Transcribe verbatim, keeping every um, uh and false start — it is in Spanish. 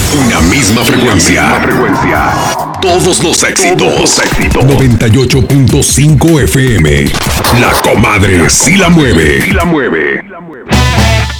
Una misma frecuencia. frecuencia. Todos los éxitos. Todos los éxitos. noventa y ocho punto cinco F M. La comadre sí la mueve. Sí la mueve.